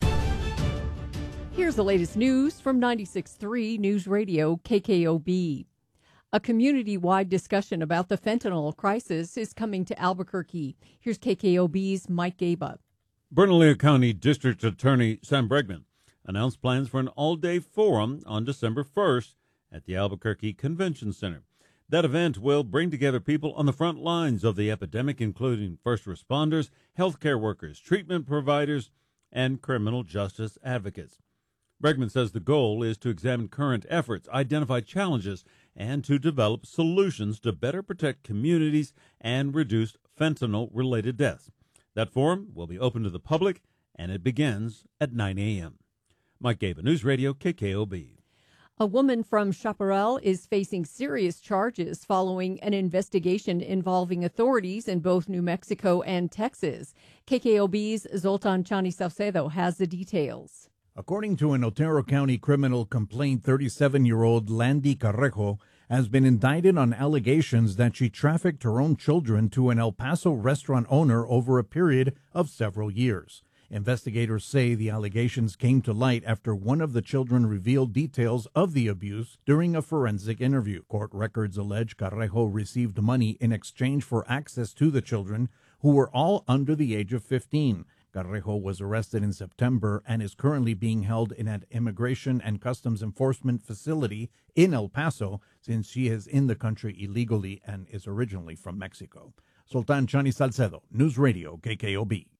Here's the latest news from ninety-six point three News Radio K K O B. A community-wide discussion about the fentanyl crisis is coming to Albuquerque. Here's K K O B's Mike Gaba.
Bernalillo County District Attorney Sam Bregman announced plans for an all-day forum on December first at the Albuquerque Convention Center. That event will bring together people on the front lines of the epidemic, including first responders, healthcare workers, treatment providers, and criminal justice advocates. Bregman says the goal is to examine current efforts, identify challenges, and to develop solutions to better protect communities and reduce fentanyl-related deaths. That forum will be open to the public, and it begins at nine a.m. Mike Gaba, News Radio K K O B.
A woman from Chaparral is facing serious charges following an investigation involving authorities in both New Mexico and Texas. K K O B's Zoltan Chani Saucedo has the details.
According to an Otero County criminal complaint, thirty-seven-year-old Landy Carrejo has been indicted on allegations that she trafficked her own children to an El Paso restaurant owner over a period of several years. Investigators say the allegations came to light after one of the children revealed details of the abuse during a forensic interview. Court records allege Carrejo received money in exchange for access to the children, who were all under the age of fifteen. Carrejo was arrested in September and is currently being held in an Immigration and Customs Enforcement facility in El Paso, since she is in the country illegally and is originally from Mexico. Sultan Chani Salcedo, News Radio K K O B.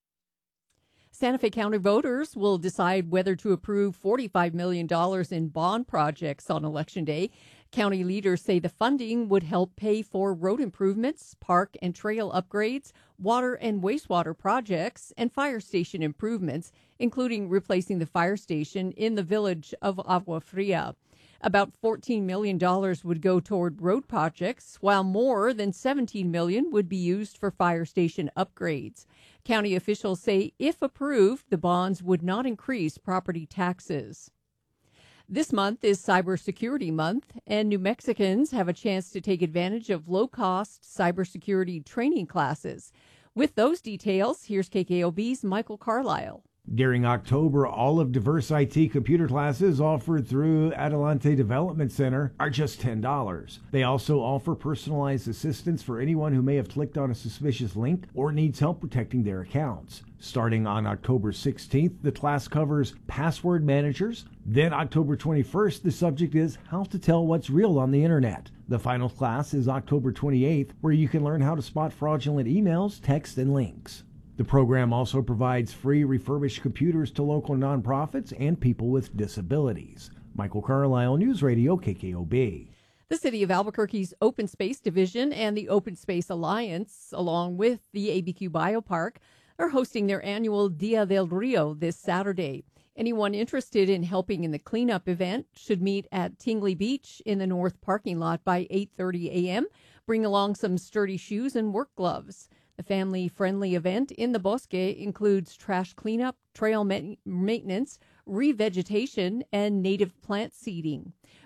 Santa Fe County voters will decide whether to approve forty-five million dollars in bond projects on Election Day. County leaders say the funding would help pay for road improvements, park and trail upgrades, water and wastewater projects, and fire station improvements, including replacing the fire station in the village of Agua Fria. About fourteen million dollars would go toward road projects, while more than seventeen million dollars would be used for fire station upgrades. County officials say if approved, the bonds would not increase property taxes. This month is Cybersecurity Month, and New Mexicans have a chance to take advantage of low-cost cybersecurity training classes. With those details, here's K K O B's Michael Carlisle.
During October, all of diverse I T computer classes offered through Adelante Development Center are just ten dollars. They also offer personalized assistance for anyone who may have clicked on a suspicious link or needs help protecting their accounts. Starting on October sixteenth, the class covers password managers. Then October twenty-first, the subject is how to tell what's real on the internet. The final class is October twenty-eighth, where you can learn how to spot fraudulent emails, text, and links. The program also provides free refurbished computers to local nonprofits and people with disabilities. Michael Carlisle, News Radio K K O B.
The City of Albuquerque's Open Space Division and the Open Space Alliance, along with the A B Q Biopark, are hosting their annual Dia del Rio this Saturday. Anyone interested in helping in the cleanup event should meet at Tingley Beach in the north parking lot by eight thirty a.m. Bring along some sturdy shoes and work gloves. The family-friendly event in the Bosque includes trash cleanup, trail ma- maintenance, revegetation, and native plant seeding.